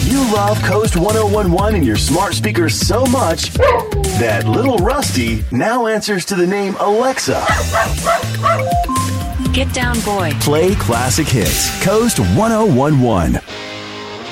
You love Coast 1011 and your smart speakers so much that little Rusty now answers to the name Alexa. Get down, boy. Play classic hits. Coast 1011.